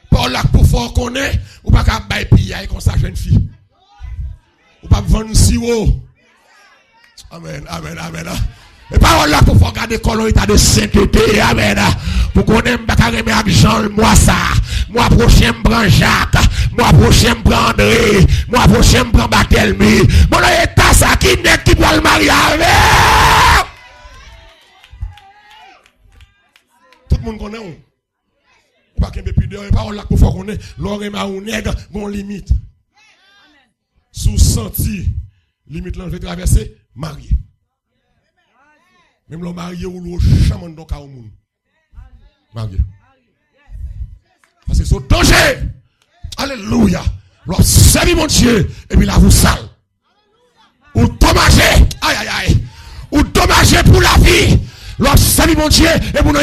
Par là pour fort qu'on est, ou pas qu'à bailler piller comme ça jeune fille. Ou pas vendre sirop. Amen, amen, amen. Et parole là pour faire garder colon état de sainteté. Amen. Pour qu'on aime pas remettre avec Jean, moi ça. Moi prochain prend Jacques. Moi prochain prend André. Moi prochain prend Barthélemy. Mon état ça qui n'est qui doit le marier avec. Tout le monde connaît où? Pas qu'un peu plus de parole là pour faire qu'on est. L'oreille ma ou nègre, bon limite. Sous senti, limite là, je vais traverser, marié. Même le marié ou le chaman donc à au monde. Marié. Parce que c'est au danger. Alléluia. L'observez mon Dieu, et puis là vous sale. Ou dommagé, aïe aïe aïe. Ou dommagé pour la vie. L'observez mon Dieu, et vous